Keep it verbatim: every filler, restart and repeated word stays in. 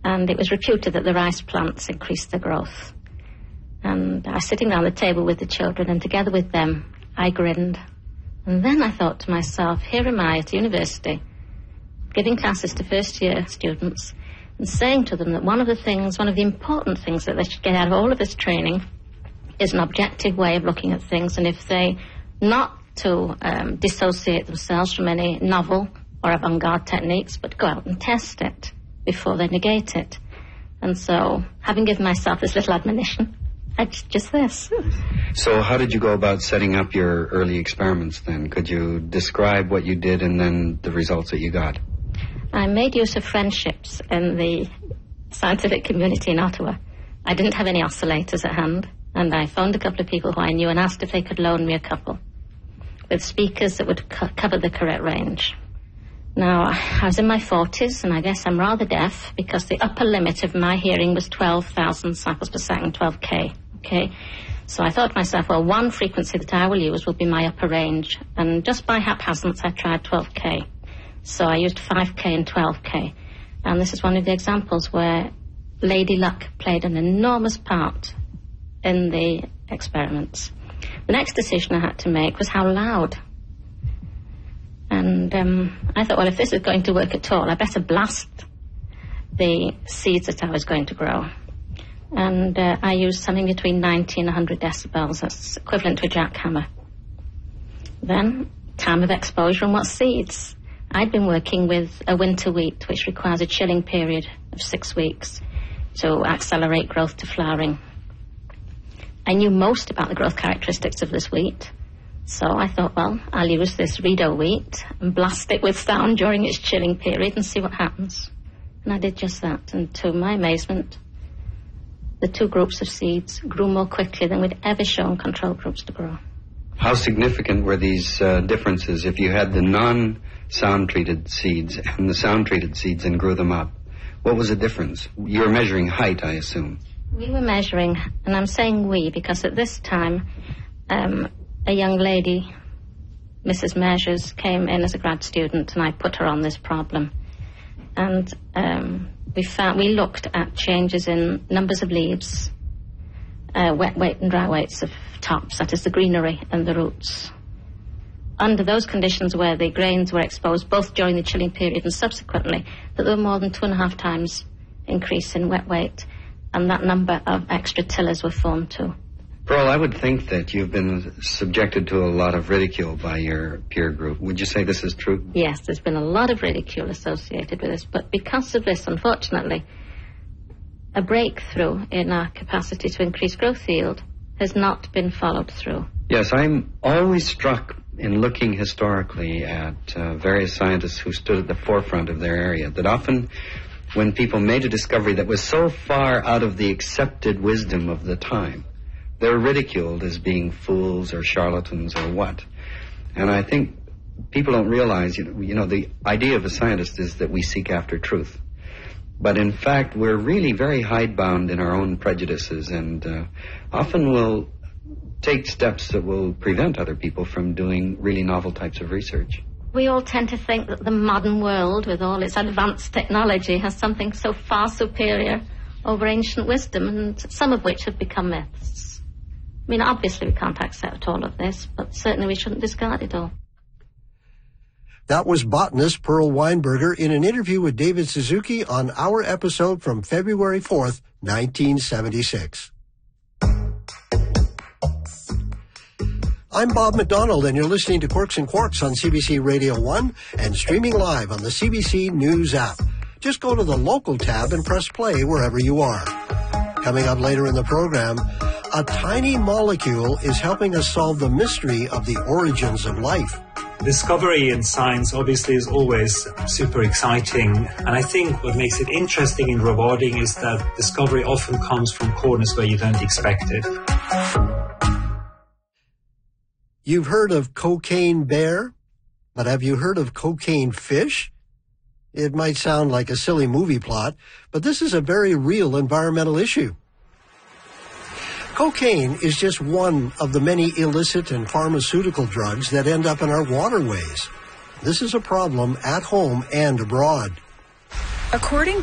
And it was reputed that the rice plants increased their growth. And I was sitting down at the table with the children, and together with them, I grinned. And then I thought to myself, here am I at university, giving classes to first-year students, and saying to them that one of the things, one of the important things that they should get out of all of this training is an objective way of looking at things, and if they not to um, dissociate themselves from any novel or avant-garde techniques, but go out and test it before they negate it. And so, having given myself this little admonition, I just, just this. So how did you go about setting up your early experiments then? Could you describe what you did and then the results that you got? I made use of friendships in the scientific community in Ottawa. I didn't have any oscillators at hand, and I phoned a couple of people who I knew and asked if they could loan me a couple with speakers that would co- cover the correct range. Now, I was in my forties, and I guess I'm rather deaf, because the upper limit of my hearing was twelve thousand cycles per second, twelve K, okay? So I thought to myself, well, one frequency that I will use will be my upper range, and just by haphazard, I tried twelve K. So I used five K and twelve K, and this is one of the examples where Lady Luck played an enormous part in the experiments. The next decision I had to make was how loud. And um, I thought, well, if this is going to work at all, I better blast the seeds that I was going to grow. And uh, I used something between ninety and one hundred decibels. That's equivalent to a jackhammer. Then, time of exposure and what seeds. I'd been working with a winter wheat, which requires a chilling period of six weeks to accelerate growth to flowering. I knew most about the growth characteristics of this wheat. So I thought, well, I'll use this Rideau wheat and blast it with sound during its chilling period and see what happens. And I did just that. And to my amazement, the two groups of seeds grew more quickly than we'd ever shown control groups to grow. How significant were these uh, differences if you had the non-sound-treated seeds and the sound-treated seeds and grew them up? What was the difference? You were measuring height, I assume. We were measuring, and I'm saying we because at this time, um, a young lady, Missus Measures, came in as a grad student, and I put her on this problem. And um, we found we looked at changes in numbers of leaves, uh, wet weight and dry weights of tops, that is the greenery and the roots. Under those conditions where the grains were exposed both during the chilling period and subsequently, that there were more than two and a half times increase in wet weight, and that number of extra tillers were formed too. Pearl, I would think that you've been subjected to a lot of ridicule by your peer group. Would you say this is true? Yes, there's been a lot of ridicule associated with this, but because of this, unfortunately, a breakthrough in our capacity to increase growth yield has not been followed through. Yes, I'm always struck in looking historically at uh, various scientists who stood at the forefront of their area, that often when people made a discovery that was so far out of the accepted wisdom of the time, they're ridiculed as being fools or charlatans or what. And I think people don't realize, you know, you know, the idea of a scientist is that we seek after truth. But in fact, we're really very hidebound in our own prejudices, and uh, often will take steps that will prevent other people from doing really novel types of research. We all tend to think that the modern world, with all its advanced technology, has something so far superior over ancient wisdom, and some of which have become myths. I mean, obviously we can't accept all of this, but certainly we shouldn't discard it all. That was botanist Pearl Weinberger in an interview with David Suzuki on our episode from February fourth, nineteen seventy-six. I'm Bob McDonald, and you're listening to Quirks and Quarks on C B C Radio one and streaming live on the C B C News app. Just go to the local tab and press play wherever you are. Coming up later in the program, a tiny molecule is helping us solve the mystery of the origins of life. Discovery in science obviously is always super exciting, and I think what makes it interesting and rewarding is that discovery often comes from corners where you don't expect it. You've heard of cocaine bear, but have you heard of cocaine fish? It might sound like a silly movie plot, but this is a very real environmental issue. Cocaine is just one of the many illicit and pharmaceutical drugs that end up in our waterways. This is a problem at home and abroad. According